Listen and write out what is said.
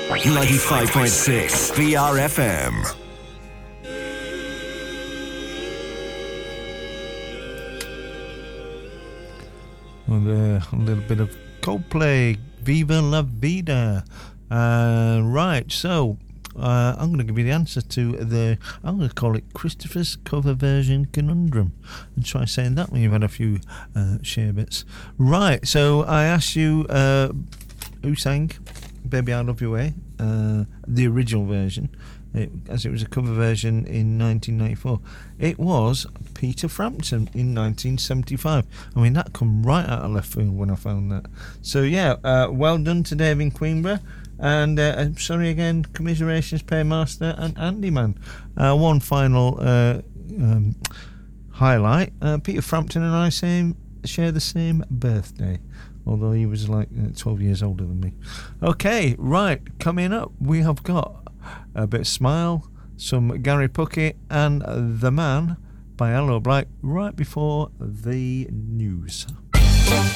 95.6 BRFM. And a little bit of Coldplay, Viva La Vida. Right, so I'm going to give you the answer to I'm going to call it Christopher's cover version conundrum. And try saying that when you've had a few share bits. Right, so I asked you who sang Baby I Love Your Way, the original version, as it was a cover version in 1994. It was Peter Frampton in 1975. I mean, that come right out of left field when I found that. So yeah, well done to Dave in Queenborough, and I'm sorry again, commiserations Paymaster and Andy Man. One final highlight: Peter Frampton and I share the same birthday, although he was like 12 years older than me. Okay, right, coming up we have got a bit of Smile, some Gary Puckett, and The Man by Hello Black right before the news.